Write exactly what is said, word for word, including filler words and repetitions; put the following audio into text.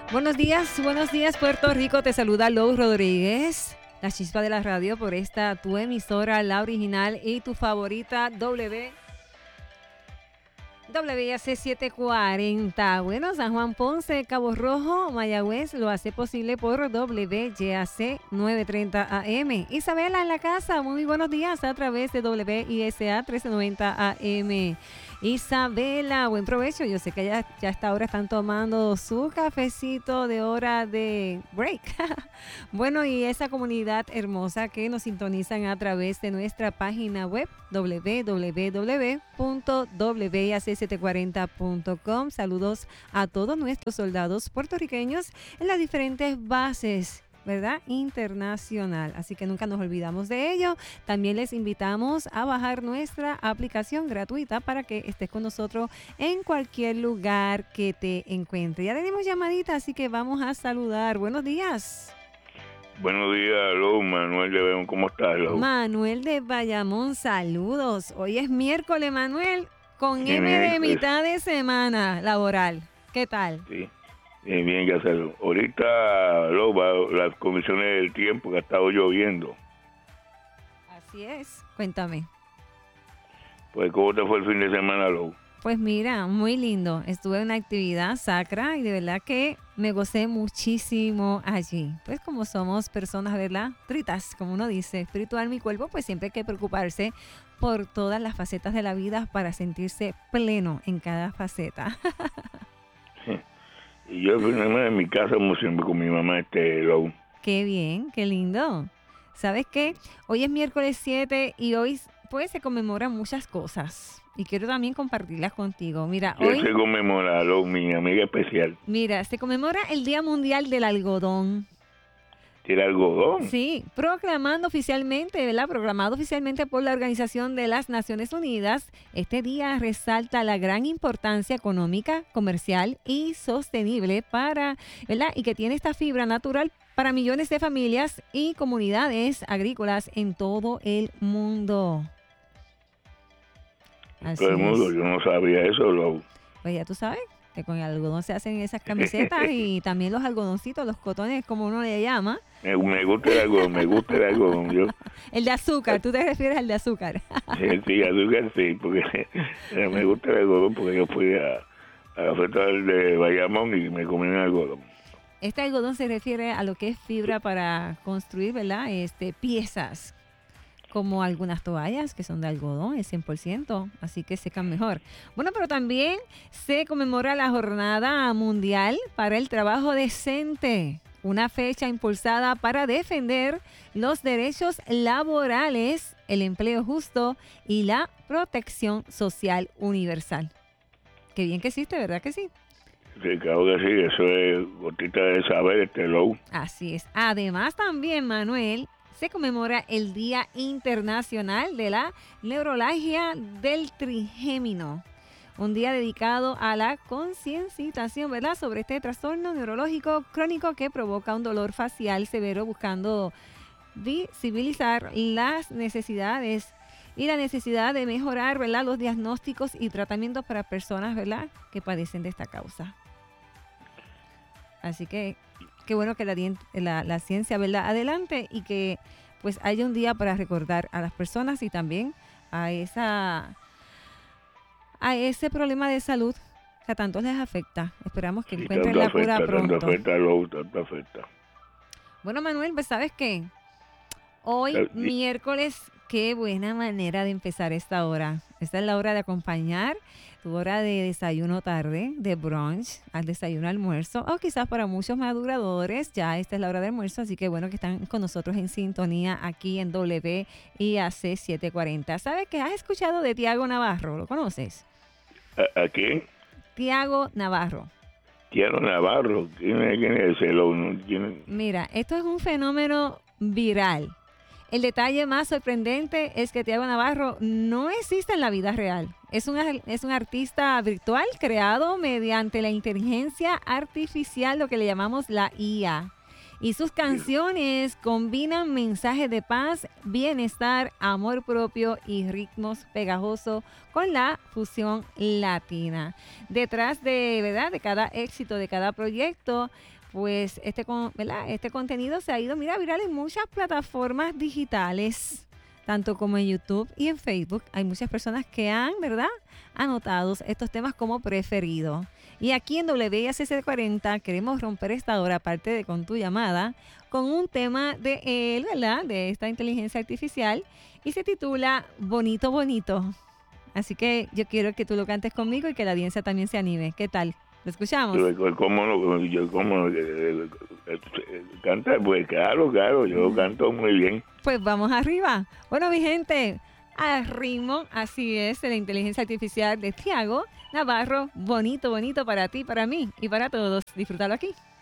Buenos días, buenos días Puerto Rico, te saluda Lou Rodríguez, la chispa de la radio por esta tu emisora, la original y tu favorita W. W A C setecientos cuarenta. Bueno, San Juan, Ponce, Cabo Rojo, Mayagüez lo hace posible por W Y A C novecientos treinta A M. Isabela en la casa, muy buenos días a través de W I S A trece noventa A M. Isabela, buen provecho. Yo sé que ya, ya a esta hora están tomando su cafecito de hora de break. Bueno, y esa comunidad hermosa que nos sintonizan a través de nuestra página web w w w punto w i a c setecientos cuarenta punto com. Saludos a todos nuestros soldados puertorriqueños en las diferentes bases, ¿verdad? Internacional. Así que nunca nos olvidamos de ello. También les invitamos a bajar nuestra aplicación gratuita para que estés con nosotros en cualquier lugar que te encuentre. Ya tenemos llamadita, así que vamos a saludar. Buenos días. Buenos días, Lou, Manuel de Bayamón, ¿cómo estás, Lou? Manuel de Bayamón, saludos. Hoy es miércoles, Manuel, con Bien, M de bien, mitad de semana laboral. ¿Qué tal? Sí, bien, bien, ya hacerlo. Ahorita, Lou, va- las condiciones del tiempo que ha estado lloviendo. Así es. Cuéntame. Pues, ¿cómo te fue el fin de semana, Lou? Pues mira, muy lindo. Estuve en una actividad sacra y de verdad que me gocé muchísimo allí. Pues como somos personas, ¿verdad? Tritas, como uno dice, espiritual mi cuerpo, pues siempre hay que preocuparse por todas las facetas de la vida para sentirse pleno en cada faceta. Y yo el fin de semana en mi casa, como siempre, con mi mamá, este, Lou. Qué bien, qué lindo. ¿Sabes qué? Hoy es miércoles siete y hoy pues se conmemoran muchas cosas. Y quiero también compartirlas contigo. Mira, ¿Qué hoy... se conmemora, Lou, mi amiga especial? Mira, se conmemora el Día Mundial del Algodón. ¿Tiene algodón? Sí, proclamando oficialmente, ¿verdad? Programado oficialmente por la Organización de las Naciones Unidas, este día resalta la gran importancia económica, comercial y sostenible para, ¿verdad? Y que tiene esta fibra natural para millones de familias y comunidades agrícolas en todo el mundo. Así Todo el mundo, es. yo no sabía eso, Lou. Pues ya tú sabes que con el algodón se hacen esas camisetas y también los algodoncitos, los cotones, como uno le llama. Me, me gusta el algodón, me gusta el algodón. Yo, El de azúcar, tú te refieres al de azúcar. sí, sí, azúcar sí, porque me gusta el algodón, porque yo fui a, a la fiesta de Bayamón y me comí un algodón. Este algodón se refiere a lo que es fibra para construir, ¿verdad? Este, piezas, como algunas toallas que son de algodón, es cien por ciento, así que secan mejor. Bueno, pero también se conmemora la Jornada Mundial para el Trabajo Decente, una fecha impulsada para defender los derechos laborales, el empleo justo y la protección social universal. Qué bien que existe, ¿verdad que sí? Sí, claro que sí, eso es gotita de saber, este Lou. Así es. Además también, Manuel, se conmemora el Día Internacional de la Neuralgia del Trigémino, un día dedicado a la concienciación, ¿verdad?, sobre este trastorno neurológico crónico que provoca un dolor facial severo, buscando visibilizar las necesidades y la necesidad de mejorar, ¿verdad?, los diagnósticos y tratamientos para personas, ¿verdad?, que padecen de esta causa. Así que qué bueno que la, la, la ciencia, ¿verdad?, adelante y que pues haya un día para recordar a las personas y también a esa a ese problema de salud que a tantos les afecta. Esperamos que Sí, encuentren tanto la cura afecta, pronto. tanto afecta, Lou, tanto afecta. Bueno, Manuel, pues ¿sabes qué? Hoy, Eh, y- miércoles, qué buena manera de empezar esta hora. Esta es la hora de acompañar tu hora de desayuno tarde, de brunch, al desayuno almuerzo, o quizás para muchos maduradores, ya esta es la hora de almuerzo, así que bueno que están con nosotros en sintonía aquí en W I A C setecientos cuarenta. ¿Sabes que has escuchado de Tiago Navarro? ¿Lo conoces? ¿A, a quién? Tiago Navarro. Tiago Navarro. ¿Quién es, quién es ese, Lou? ¿No? ¿Quién es? Mira, esto es un fenómeno viral. El detalle más sorprendente es que Tiago Navarro no existe en la vida real. Es un, es un artista virtual creado mediante la inteligencia artificial, lo que le llamamos la I A. Y sus canciones combinan mensajes de paz, bienestar, amor propio y ritmos pegajosos con la fusión latina. Detrás de, ¿verdad?, de cada éxito, de cada proyecto, pues este, ¿verdad?, este contenido se ha ido, mira, viral en muchas plataformas digitales, tanto como en YouTube y en Facebook. Hay muchas personas que han, ¿verdad?, anotado estos temas como preferidos. Y aquí en W I A C cuarenta queremos romper esta hora, aparte de con tu llamada, con un tema de él, ¿verdad?, de esta inteligencia artificial, y se titula Bonito, Bonito. Así que yo quiero que tú lo cantes conmigo y que la audiencia también se anime. ¿Qué tal? ¿Lo escuchamos? Yo, ¿Cómo no? Yo, ¿cómo no? Canta, pues claro, claro, yo canto muy bien. Pues vamos arriba. Bueno, mi gente, al ritmo, así es, de la inteligencia artificial de Thiago Navarro. Bonito, bonito para ti, para mí y para todos. Disfrútalo aquí.